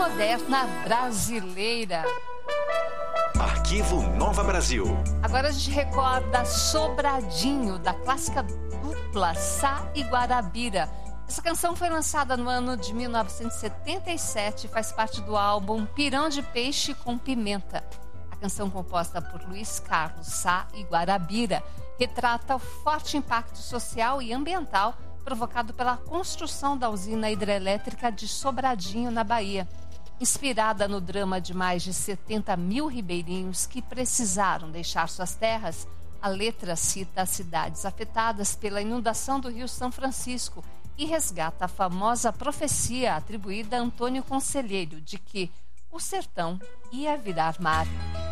moderna brasileira. Arquivo Nova Brasil. Agora a gente recorda Sobradinho, da clássica dupla Sá e Guarabira. Essa canção foi lançada no ano de 1977 e faz parte do álbum Pirão de Peixe com Pimenta. A canção, composta por Luiz Carlos Sá e Guarabira, retrata o forte impacto social e ambiental provocado pela construção da usina hidrelétrica de Sobradinho, na Bahia. Inspirada no drama de mais de 70 mil ribeirinhos que precisaram deixar suas terras, a letra cita as cidades afetadas pela inundação do Rio São Francisco e resgata a famosa profecia atribuída a Antônio Conselheiro de que o sertão ia virar mar.